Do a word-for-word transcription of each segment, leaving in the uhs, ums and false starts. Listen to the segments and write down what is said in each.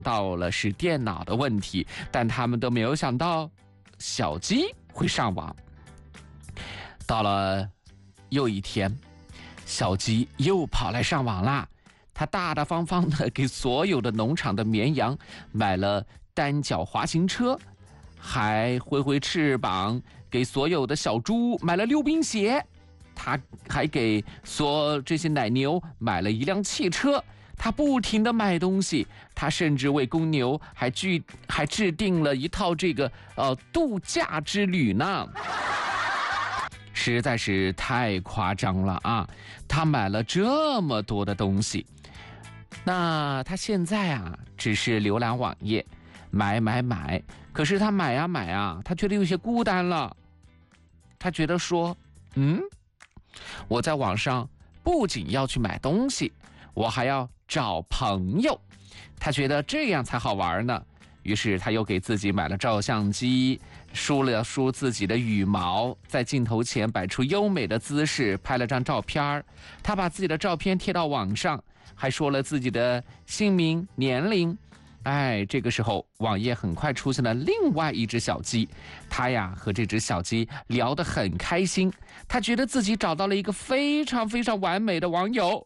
到了是电脑的问题，但他们都没有想到小鸡会上网。到了又一天，小鸡又跑来上网啦。他大大方方的给所有的农场的绵羊买了单脚滑行车，还挥挥翅膀给所有的小猪买了溜冰鞋。他还给所有这些奶牛买了一辆汽车。他不停地买东西，他甚至为公牛还制还制定了一套这个呃度假之旅呢。实在是太夸张了啊！他买了这么多的东西，那他现在啊只是浏览网页，买买买。可是他买啊买啊，他觉得有些孤单了。他觉得说，嗯，我在网上不仅要去买东西，我还要找朋友。他觉得这样才好玩呢。于是他又给自己买了照相机，梳了梳自己的羽毛，在镜头前摆出优美的姿势，拍了张照片。他把自己的照片贴到网上，还说了自己的姓名、年龄。哎，这个时候网页很快出现了另外一只小鸡，他呀和这只小鸡聊得很开心，他觉得自己找到了一个非常非常完美的网友。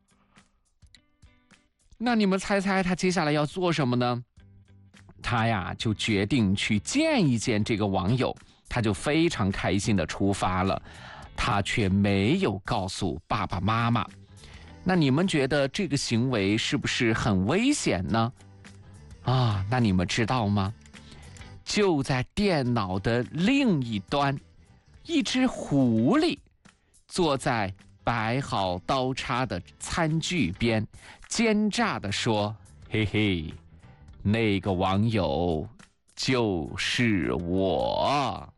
那你们猜猜他接下来要做什么呢？他呀就决定去见一见这个网友，他就非常开心地出发了，他却没有告诉爸爸妈妈。那你们觉得这个行为是不是很危险呢？啊，那你们知道吗？就在电脑的另一端，一只狐狸坐在摆好刀叉的餐具边，奸诈地说：嘿嘿，那个网友就是我。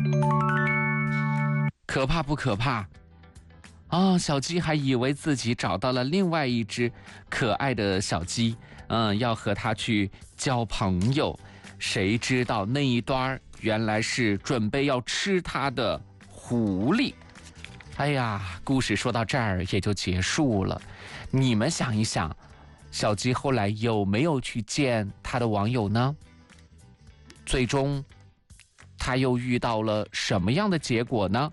可怕不可怕啊？小鸡还以为自己找到了另外一只可爱的小鸡，嗯，要和它去交朋友。谁知道那一端原来是准备要吃它的狐狸。哎呀，故事说到这儿也就结束了。你们想一想，小鸡后来有没有去见他的网友呢？最终他又遇到了什么样的结果呢？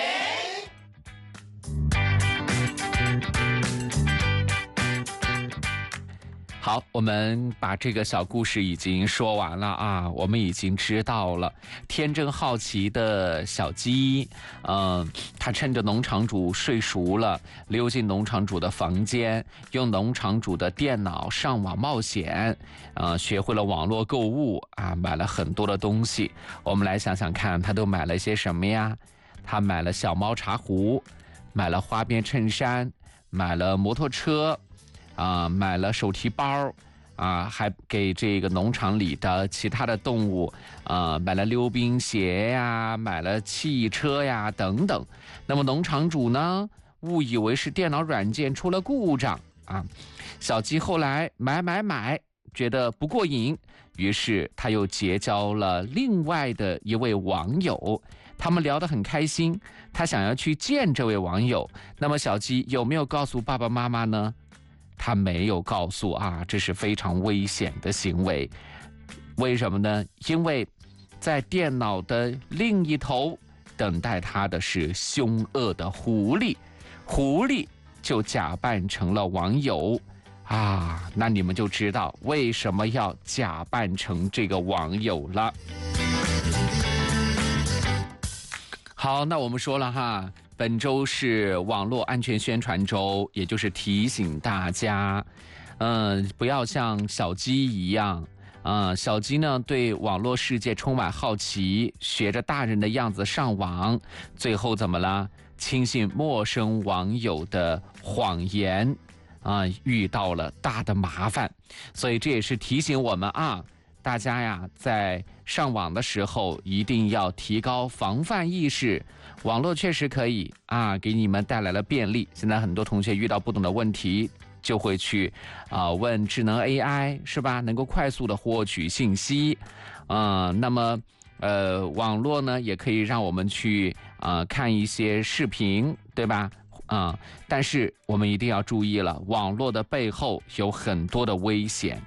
好，我们把这个小故事已经说完了啊，我们已经知道了，天真好奇的小鸡，嗯、呃，他趁着农场主睡熟了，溜进农场主的房间，用农场主的电脑上网冒险，呃，学会了网络购物啊，买了很多的东西。我们来想想看，他都买了些什么呀？他买了小猫茶壶，买了花边衬衫，买了摩托车。啊，买了手提包，啊，还给这个农场里的其他的动物，啊，买了溜冰鞋呀，买了汽车呀，等等。那么农场主呢，误以为是电脑软件出了故障啊。小鸡后来买买买，觉得不过瘾，于是他又结交了另外的一位网友，他们聊得很开心，他想要去见这位网友。那么小鸡有没有告诉爸爸妈妈呢？他没有告诉啊，这是非常危险的行为。为什么呢？因为在电脑的另一头等待他的是凶恶的狐狸，狐狸就假扮成了网友啊，那你们就知道为什么要假扮成这个网友了。好，那我们说了哈，本周是网络安全宣传周，也就是提醒大家，嗯、呃，不要像小鸡一样，啊、呃，小鸡呢对网络世界充满好奇，学着大人的样子上网，最后怎么了？轻信陌生网友的谎言，啊、呃，遇到了大的麻烦。所以这也是提醒我们啊。大家呀，在上网的时候一定要提高防范意识。网络确实可以啊，给你们带来了便利。现在很多同学遇到不懂的问题，就会去啊问智能 A I， 是吧？能够快速的获取信息。啊、呃，那么呃，网络呢也可以让我们去啊、呃、看一些视频，对吧？啊、呃，但是我们一定要注意了，网络的背后有很多的危险。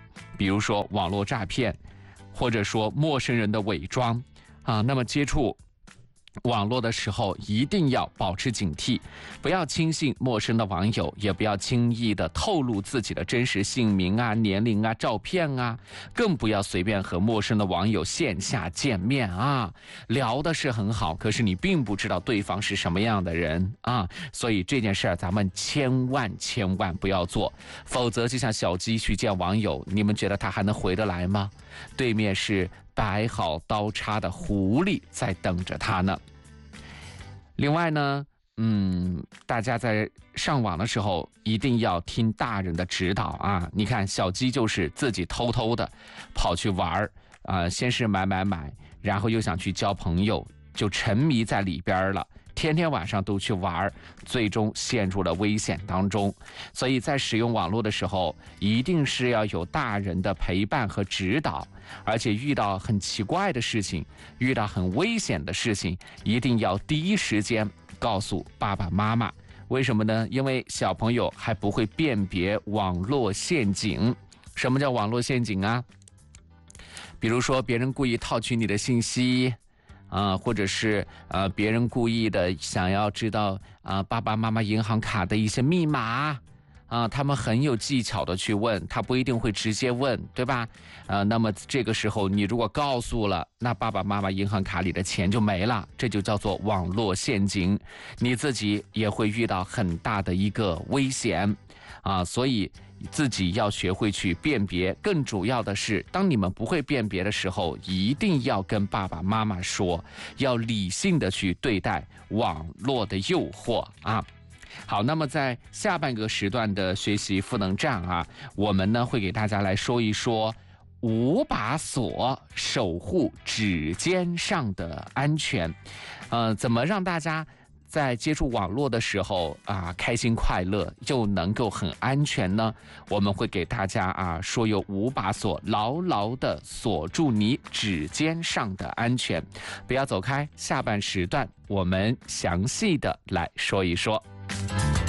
比如说网络诈骗，或者说陌生人的伪装啊。那么接触网络的时候一定要保持警惕，不要轻信陌生的网友，也不要轻易的透露自己的真实姓名啊、年龄啊、照片啊，更不要随便和陌生的网友线下见面啊。聊的是很好，可是你并不知道对方是什么样的人啊，所以这件事儿咱们千万千万不要做，否则就像小鸡去见网友，你们觉得他还能回得来吗？对面是摆好刀叉的狐狸在等着他呢。另外呢，嗯，大家在上网的时候一定要听大人的指导啊。你看小鸡就是自己偷偷的跑去玩儿啊、呃，先是买买买，然后又想去交朋友，就沉迷在里边了。天天晚上都去玩，最终陷入了危险当中。所以在使用网络的时候，一定是要有大人的陪伴和指导，而且遇到很奇怪的事情，遇到很危险的事情，一定要第一时间告诉爸爸妈妈。为什么呢？因为小朋友还不会辨别网络陷阱。什么叫网络陷阱啊？比如说别人故意套取你的信息啊，或者是呃别人故意的想要知道啊爸爸妈妈银行卡的一些密码啊，他们很有技巧的去问，他不一定会直接问，对吧？呃，那么这个时候你如果告诉了，那爸爸妈妈银行卡里的钱就没了，这就叫做网络陷阱，你自己也会遇到很大的一个危险啊，所以自己要学会去辨别，更主要的是，当你们不会辨别的时候，一定要跟爸爸妈妈说，要理性的去对待网络的诱惑啊。好，那么在下半个时段的学习赋能站啊，我们呢会给大家来说一说五把锁守护指尖上的安全，呃，怎么让大家在接触网络的时候啊，开心快乐又能够很安全呢？我们会给大家啊说有五把锁，牢牢的锁住你指尖上的安全。不要走开，下半时段我们详细的来说一说。